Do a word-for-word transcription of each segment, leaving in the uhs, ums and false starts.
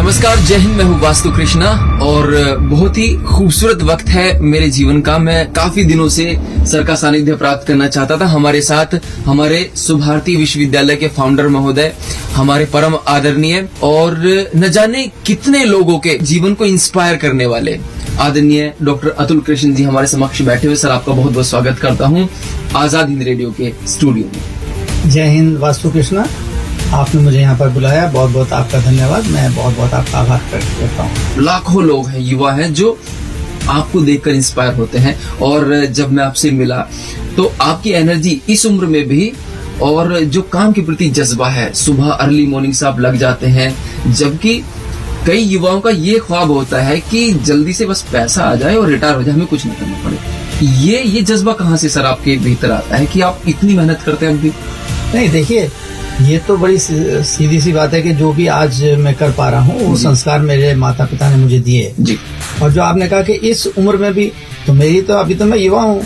नमस्कार, जय हिंद। मैं हूँ वास्तु कृष्णा और बहुत ही खूबसूरत वक्त है मेरे जीवन का। मैं काफी दिनों से सर का सानिध्य प्राप्त करना चाहता था। हमारे साथ हमारे सुभारती विश्वविद्यालय के फाउंडर महोदय, हमारे परम आदरणीय और न जाने कितने लोगों के जीवन को इंस्पायर करने वाले आदरणीय डॉक्टर अतुल कृष्ण जी हमारे समक्ष बैठे हुए। सर, आपका बहुत बहुत स्वागत करता हूँ आजाद हिंद रेडियो के स्टूडियो में। जय हिंद वास्तु कृष्णा, आपने मुझे यहाँ पर बुलाया, बहुत बहुत आपका धन्यवाद। मैं बहुत बहुत आपका आभार प्रकट करता हूँ। लाखों लोग हैं, युवा हैं जो आपको देखकर इंस्पायर होते हैं और जब मैं आपसे मिला तो आपकी एनर्जी इस उम्र में भी और जो काम के प्रति जज्बा है, सुबह अर्ली मॉर्निंग से आप लग जाते हैं, जबकि कई युवाओं का ये ख्वाब होता है कि जल्दी से बस पैसा आ जाए और रिटायर हो जाए, हमें कुछ नहीं करना पड़े। ये ये जज्बा कहाँ से सर आपके भीतर आता है कि आप इतनी मेहनत करते हैं अभी? नहीं, देखिए, ये तो बड़ी सीधी सी बात है कि जो भी आज मैं कर पा रहा हूँ वो संस्कार मेरे माता पिता ने मुझे दिए जी। और जो आपने कहा कि इस उम्र में भी, तो मेरी तो अभी तो मैं युवा हूँ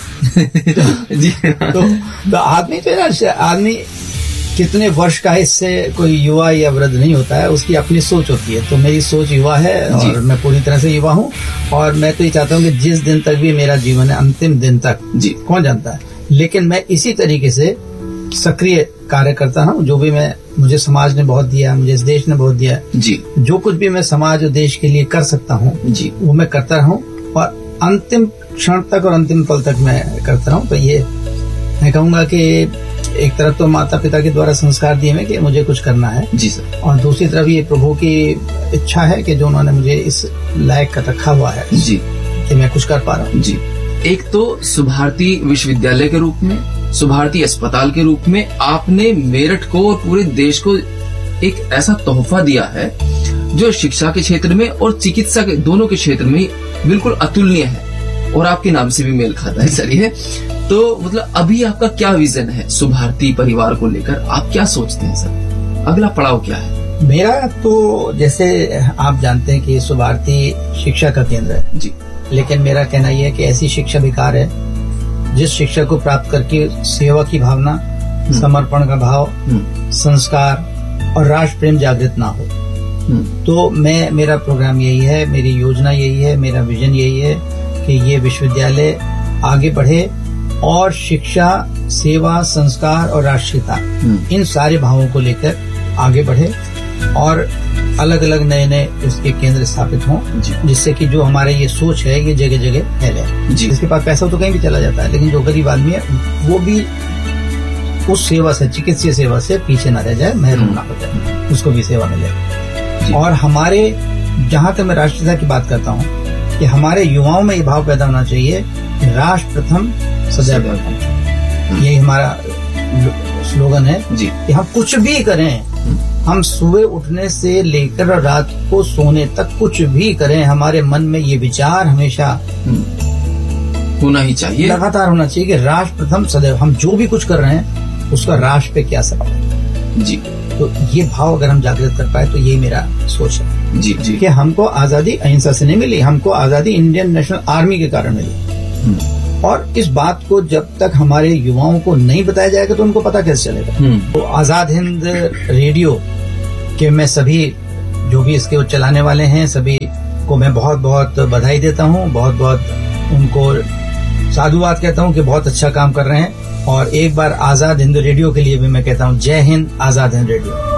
तो, जी तो, तो आदमी तो आदमी कितने वर्ष का है, इससे कोई युवा या वृद्ध नहीं होता है, उसकी अपनी सोच होती है। तो मेरी सोच युवा है और मैं पूरी तरह से युवा हूँ। और मैं तो ये चाहता हूँ कि जिस दिन तक भी मेरा जीवन है, अंतिम दिन तक जी कौन जानता है, लेकिन मैं इसी तरीके से सक्रिय कार्य करता हूँ। जो भी मैं मुझे समाज ने बहुत दिया, मुझे इस देश ने बहुत दिया जी, जो कुछ भी मैं समाज और देश के लिए कर सकता हूँ जी, वो मैं करता रहूँ और अंतिम क्षण तक और अंतिम पल तक मैं करता रहूँ। तो ये मैं कहूँगा कि एक तरफ तो माता पिता के द्वारा संस्कार दिए हैं कि मुझे कुछ करना है जी सर, और दूसरी तरफ ये प्रभु की इच्छा है कि जो उन्होंने मुझे इस लायक कर रखा हुआ है जी कि मैं कुछ कर पा रहा हूँ जी। एक तो सुभारती विश्वविद्यालय के रूप में, सुभारती अस्पताल के रूप में आपने मेरठ को और पूरे देश को एक ऐसा तोहफा दिया है जो शिक्षा के क्षेत्र में और चिकित्सा के दोनों के क्षेत्र में बिल्कुल अतुलनीय है और आपके नाम से भी मेल खाता है सर ये। तो मतलब अभी आपका क्या विजन है सुभारती परिवार को लेकर? आप क्या सोचते हैं सर, अगला पड़ाव क्या है? मेरा तो जैसे आप जानते हैं कि सुभारती शिक्षा का केंद्र है जी, लेकिन मेरा कहना यह है कि ऐसी शिक्षा बेकार है जिस शिक्षा को प्राप्त करके सेवा की भावना, समर्पण का भाव, संस्कार और राष्ट्र प्रेम जागृत ना हो। तो मैं मेरा प्रोग्राम यही है, मेरी योजना यही है, मेरा विजन यही है कि ये विश्वविद्यालय आगे बढ़े और शिक्षा, सेवा, संस्कार और राष्ट्रीयता, इन सारे भावों को लेकर आगे बढ़े और अलग अलग नए नए इसके केंद्र स्थापित हों, जिससे कि जो हमारे ये सोच है ये जगह जगह फैले। जिसके पास पैसा तो कहीं भी चला जाता है, लेकिन जो गरीब आदमी है वो भी उस सेवा से, चिकित्सीय सेवा से पीछे न रह जाए, महरूम ना हो जाए, उसको भी सेवा मिले। और हमारे, जहां तक मैं राष्ट्रीयता की बात करता हूँ, कि हमारे युवाओं में ये भाव पैदा होना चाहिए कि राष्ट्र प्रथम सदैव प्रथम। यही हमारा स्लोगन है जी कि हम कुछ भी करें, हम सुबह उठने से लेकर रात को सोने तक कुछ भी करें, हमारे मन में ये विचार हमेशा होना ही चाहिए, लगातार होना चाहिए कि राष्ट्र प्रथम सदैव। हम जो भी कुछ कर रहे हैं उसका राष्ट्र पे क्या असर है जी। तो ये भाव अगर हम जागृत कर पाए तो ये मेरा सोच है जी जी कि हमको आजादी अहिंसा से नहीं मिली, हमको आजादी इंडियन नेशनल आर्मी के कारण मिली। और इस बात को जब तक हमारे युवाओं को नहीं बताया जाएगा तो उनको पता कैसे चलेगा? तो आजाद हिंद रेडियो के मैं सभी जो भी इसके चलाने वाले हैं सभी को मैं बहुत बहुत बधाई देता हूँ, बहुत बहुत उनको साधुवाद कहता हूँ कि बहुत अच्छा काम कर रहे हैं। और एक बार आजाद हिंद रेडियो के लिए भी मैं कहता हूँ जय हिंद, आजाद हिंद रेडियो।